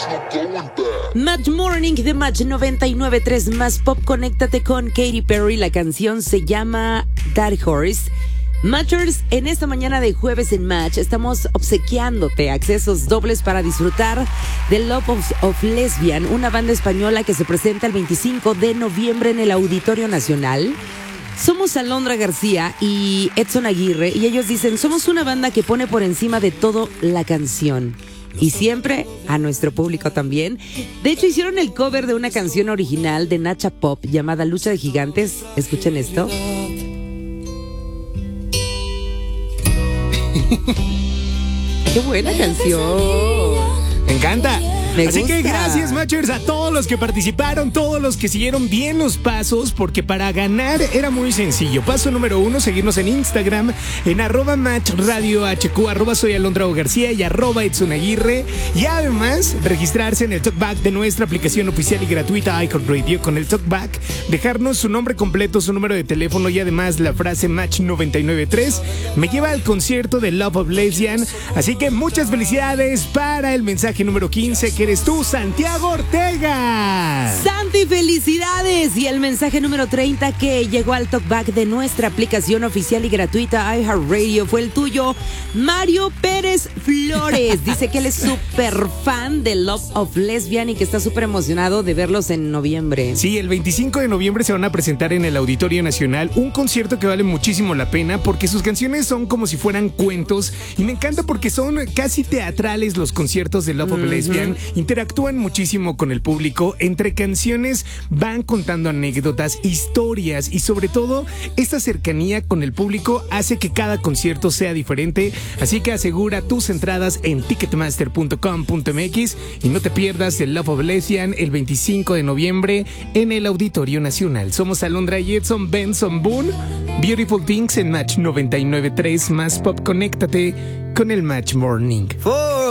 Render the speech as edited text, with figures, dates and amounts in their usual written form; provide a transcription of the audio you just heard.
Match Morning de Match 99.3 Más Pop. Conéctate con Katy Perry. La canción se llama Dark Horse. Matchers, en esta mañana de jueves en Match estamos obsequiándote accesos dobles para disfrutar de Love of Lesbian, una banda española que se presenta el 25 de noviembre en el Auditorio Nacional. Somos Alondra García y Edson Aguirre y ellos dicen, somos una banda que pone por encima de todo la canción. Y siempre a nuestro público también. De hecho, hicieron el cover de una canción original de Nacha Pop llamada Lucha de Gigantes. Escuchen esto. ¡Qué buena canción! Me encanta. Así gusta. que gracias, Matchers, a todos los que participaron, todos los que siguieron bien los pasos, porque para ganar era muy sencillo. Paso número 1, seguirnos en Instagram, en @MatchRadioHQ, @soy Alondra García y @Edson Aguirre. Y además, registrarse en el talkback de nuestra aplicación oficial y gratuita iHeartRadio. Con el talkback, dejarnos su nombre completo, su número de teléfono y además la frase Match 993 me lleva al concierto de Love of Lesbian. Así que muchas felicidades para el mensaje número 15, que eres tú, Santiago Ortega. Santi, felicidades. Y el mensaje número 30 que llegó al talkback de nuestra aplicación oficial y gratuita iHeartRadio fue el tuyo, Mario Pérez Flores. Dice que él es súper fan de Love of Lesbian y que está súper emocionado de verlos en noviembre. Sí, el 25 de noviembre se van a presentar en el Auditorio Nacional, un concierto que vale muchísimo la pena porque sus canciones son como si fueran cuentos y me encanta porque son casi teatrales los conciertos de Love of Lesbian. Interactúan muchísimo con el público, entre canciones van contando anécdotas, historias y sobre todo esta cercanía con el público hace que cada concierto sea diferente, así que asegura tus entradas en ticketmaster.com.mx y no te pierdas el Love of Lesbian el 25 de noviembre en el Auditorio Nacional. Somos Alondra y Edson Benson Boone, Beautiful Things en Match 99.3 Más Pop. Conéctate con el Match Morning.